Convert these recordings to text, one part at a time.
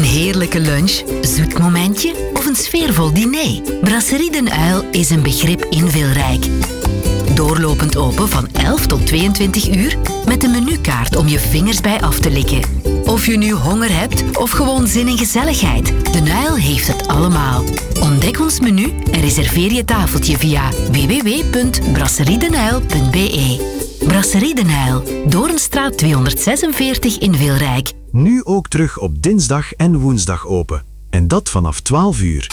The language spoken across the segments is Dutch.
heerlijke lunch, zoet momentje of een sfeervol diner? Brasserie Den Uil is een begrip in Wilrijk. Doorlopend open van 11 tot 22 uur met een menukaart om je vingers bij af te likken. Of je nu honger hebt of gewoon zin in gezelligheid, Den Uil heeft het allemaal. Ontdek ons menu en reserveer je tafeltje via www.brasseriedenuil.be. Brasserie Den Uil, Doornstraat 246 in Wilrijk. Nu ook terug op dinsdag en woensdag open. En dat vanaf 12 uur.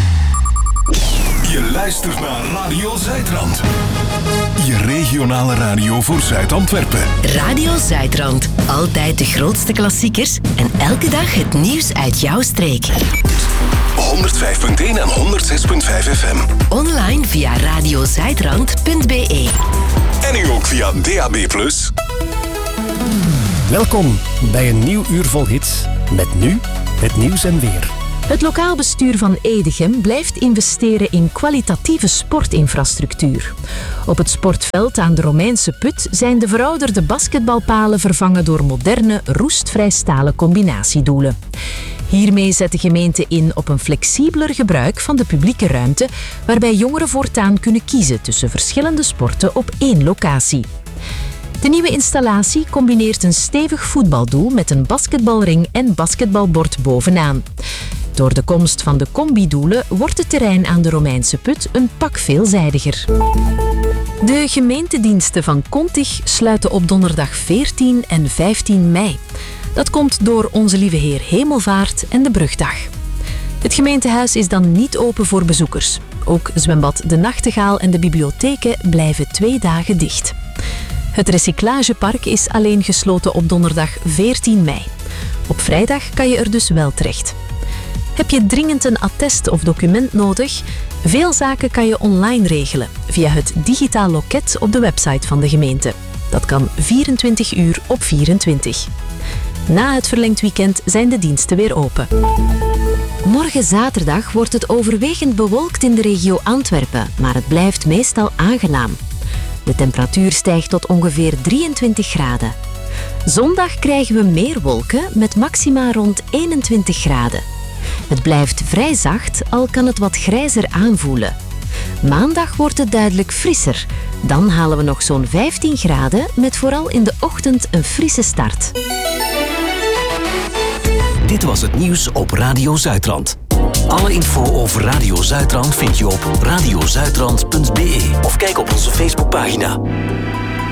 Je luistert naar Radio Zuidrand. Je regionale radio voor Zuid-Antwerpen. Radio Zuidrand. Altijd de grootste klassiekers en elke dag het nieuws uit jouw streek. 105.1 en 106.5 FM. Online via radiozuidrand.be. En nu ook via DAB+. Welkom bij een nieuw uur vol hits. Met nu het nieuws en weer. Het lokaal bestuur van Edegem blijft investeren in kwalitatieve sportinfrastructuur. Op het sportveld aan de Romeinse Put zijn de verouderde basketbalpalen vervangen door moderne, roestvrij stalen combinatiedoelen. Hiermee zet de gemeente in op een flexibeler gebruik van de publieke ruimte, waarbij jongeren voortaan kunnen kiezen tussen verschillende sporten op één locatie. De nieuwe installatie combineert een stevig voetbaldoel met een basketbalring en basketbalbord bovenaan. Door de komst van de combidoelen wordt het terrein aan de Romeinse Put een pak veelzijdiger. De gemeentediensten van Kontig sluiten op donderdag 14 en 15 mei. Dat komt door Onze Lieve Heer Hemelvaart en de Brugdag. Het gemeentehuis is dan niet open voor bezoekers. Ook zwembad De Nachtegaal en de bibliotheken blijven 2 dagen dicht. Het recyclagepark is alleen gesloten op donderdag 14 mei. Op vrijdag kan je er dus wel terecht. Heb je dringend een attest of document nodig? Veel zaken kan je online regelen via het digitaal loket op de website van de gemeente. Dat kan 24 uur op 24. Na het verlengd weekend zijn de diensten weer open. Morgen zaterdag wordt het overwegend bewolkt in de regio Antwerpen, maar het blijft meestal aangenaam. De temperatuur stijgt tot ongeveer 23 graden. Zondag krijgen we meer wolken met maxima rond 21 graden. Het blijft vrij zacht, al kan het wat grijzer aanvoelen. Maandag wordt het duidelijk frisser. Dan halen we nog zo'n 15 graden, met vooral in de ochtend een frisse start. Dit was het nieuws op Radio Zuidrand. Alle info over Radio Zuidrand vind je op radiozuidrand.be of kijk op onze Facebookpagina.